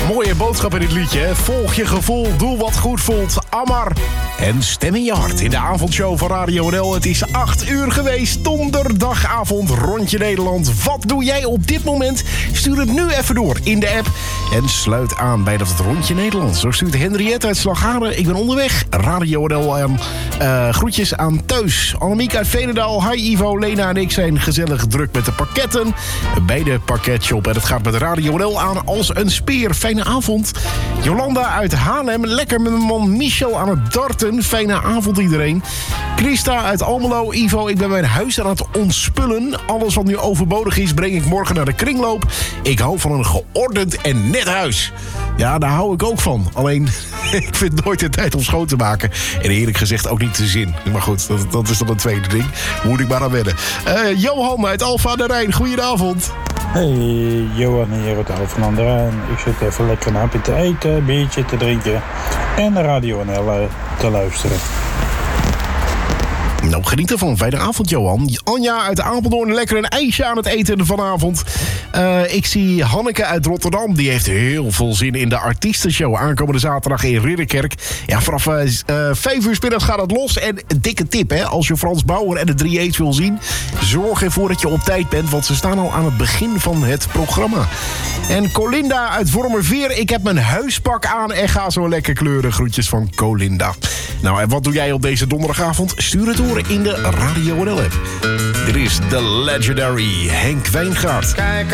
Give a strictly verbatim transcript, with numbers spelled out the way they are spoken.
Mooie boodschap in dit liedje, hè? Volg je gevoel, doe wat goed voelt. Amar. En stem in je hart in de avondshow van Radio N L. Het is acht uur geweest, donderdagavond, rondje Nederland. Wat doe jij op dit moment? Stuur het nu even door in de app. En sluit aan bij dat rondje Nederland. Zo stuurt Henriette uit Slagharen. Ik ben onderweg. Radio N L. Um, uh, groetjes aan thuis. Annemiek uit Veenendaal. Hi Ivo, Lena en ik zijn gezellig druk met de pakketten. Bij de pakketshop. En het gaat met Radio N L aan als een speer. Fijne avond. Jolanda uit Haarlem. Lekker met mijn man Michel aan het darten. Fijne avond iedereen. Christa uit Almelo. Ivo, ik ben mijn huis aan het ontspullen. Alles wat nu overbodig is, breng ik morgen naar de kringloop. Ik hou van een geordend en net huis. Ja, daar hou ik ook van. Alleen, ik vind nooit de tijd om schoon te maken. En eerlijk gezegd ook niet de zin. Maar goed, dat, dat is dan een tweede ding. Moet ik maar aan wennen. Uh, Johan uit Alphen aan de Rijn. Goedenavond. Hey, Johan hier uit Alphen aan de Rijn. Ik zit even lekker een hapje te eten, een biertje te drinken en de Radio N L te luisteren. Nou, geniet ervan. Fijne avond, Johan. Anja uit Apeldoorn, lekker een ijsje aan het eten vanavond. Uh, ik zie Hanneke uit Rotterdam. Die heeft heel veel zin in de artiestenshow. Aankomende zaterdag in Ridderkerk. Ja, vanaf uh, uh, vijf uur 's middags gaat het los. En een dikke tip, hè. Als je Frans Bauer en de drie E's wil zien, zorg ervoor dat je op tijd bent. Want ze staan al aan het begin van het programma. En Colinda uit Wormerveer. Ik heb mijn huispak aan en ga zo lekker kleuren. Groetjes van Colinda. Nou, en wat doe jij op deze donderdagavond? Stuur het door in de Radio N L app. Dit is de legendary Henk Wijngaard. Kijk